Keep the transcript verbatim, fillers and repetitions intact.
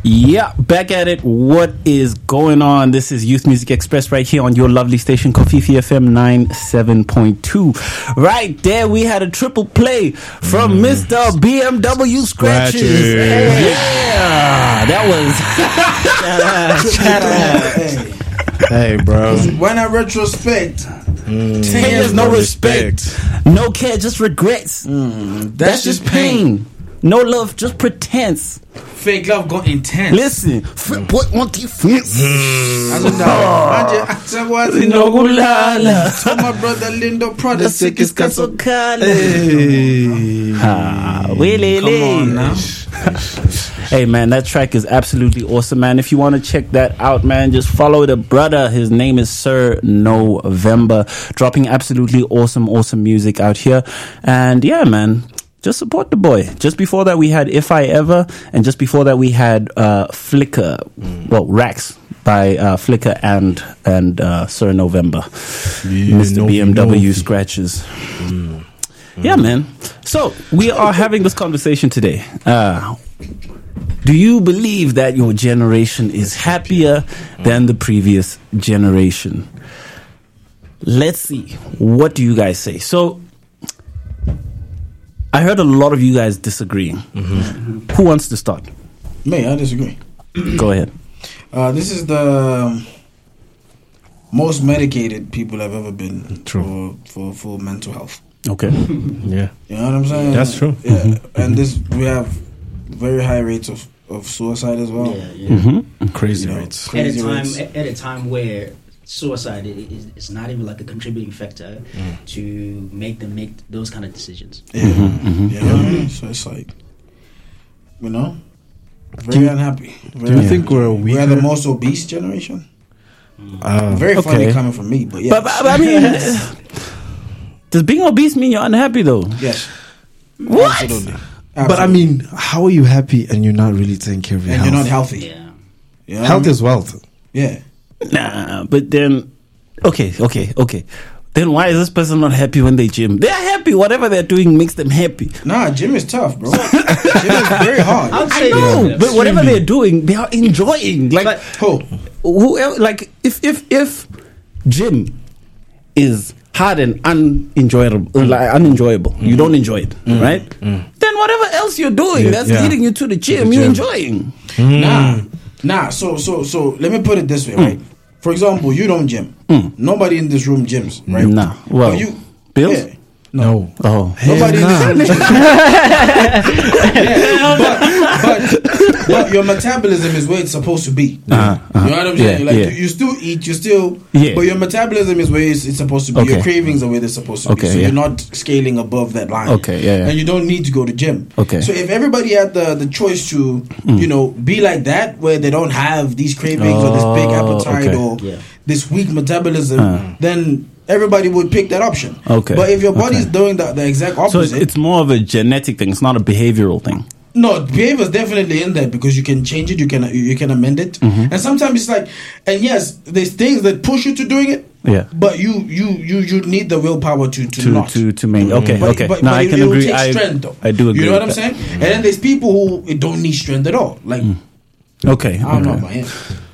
Yeah, back at it. What is going on? This is Youth Music Express right here on your lovely station, Kofifi F M ninety-seven point two. Right there, we had a triple play from mm. Mister B M W Scratches. Hey. Yeah, that was. hey. hey, bro. When I retrospect, mm. ten years, no respect. respect, no care, just regrets. Mm. That's, That's just pain. pain. No love, just pretense. Fake love got intense. Listen, mm. boy, want defense. Told my brother Lindo Prada sick is caso Come on now. Hey man, that track is absolutely awesome, man. If you want to check that out, man, just follow the brother. His name is Sir November, dropping absolutely awesome, awesome music out here. And yeah, man, just support the boy. Just before that, we had If I Ever, and just before that, we had uh, Flicker, mm. well, Rax by uh, Flicker and and uh, Sir November, yeah, Mister No, B M W no. Scratches. Mm. Mm. Yeah, man. So we are having this conversation today. Uh, do you believe that your generation is happier than the previous generation? Let's see. What do you guys say? So, I heard a lot of you guys disagreeing. Mm-hmm. Who wants to start? Me, I disagree. Go ahead. Uh, this is the most medicated people have ever been True. for, for for mental health. Okay. Yeah. You know what I'm saying? That's true. Yeah. Mm-hmm. And this, we have very high rates of, of suicide as well. Yeah, yeah. Mm-hmm. Crazy you know, rates. Crazy at a time, rates. at a time where suicide is, is not even like a contributing factor mm. to make them make those kind of decisions. Yeah. Mm-hmm. Mm-hmm. You know what I mean? So it's like, you know, very do you, unhappy. Very do you unhappy. think we're a weaker? We're the most obese generation. Uh, very okay. funny coming from me, but yeah. But, but I mean, does being obese mean you're unhappy though? Yes. What? Absolutely. Absolutely. But I mean, how are you happy and you're not really taking care of your and health? you're not healthy. Yeah. You know health I mean? is wealth. Yeah. Nah, but then, okay, okay, okay. Then why is this person not happy when they gym? They're happy. Whatever they're doing makes them happy. Nah, gym is tough, bro. Gym is very hard. I'd I say know, yeah, but whatever they're doing, they are enjoying. Like, but, who? Whoever, like, if if if gym is hard and unenjoyable, mm. like unenjoyable, mm. you don't enjoy it, mm. right? Mm. Then whatever else you're doing yeah, that's yeah. leading you to the gym, the you're gym. enjoying. Mm. Nah, nah. So, so, so. Let me put it this way, right? For example, you don't gym. Mm. Nobody in this room gyms, right? Nah. Well, but you, Bills? Yeah. No. Oh. Nobody nah. in this room. yeah, but, but, but your metabolism is where it's supposed to be. Uh-huh, uh-huh. You know what I'm saying? Yeah, like yeah. you, you still eat, you still, yeah. but your metabolism is where it's, it's supposed to be. Okay. Your cravings are where they're supposed to okay, be. So yeah. you're not scaling above that line. Okay, yeah, yeah. And you don't need to go to gym. Okay. So if everybody had the, the choice to, mm. you know, be like that, where they don't have these cravings oh, or this big appetite okay. or yeah. this weak metabolism, uh. then everybody would pick that option. Okay. But if your body's okay. doing the, the exact opposite, so it's more of a genetic thing. It's not a behavioral thing. no, behavior is definitely in there because you can change it, you can you can amend it, mm-hmm. and sometimes it's like, and yes, there's things that push you to doing it. Yeah. But you you you you need the willpower to to, to not to to make okay but, okay. But, no, but I it, can it will agree. take I strength, though. I do agree. You know what I'm that. saying? Mm. And then there's people who don't need strength at all. Like, okay, I don't okay. know about him.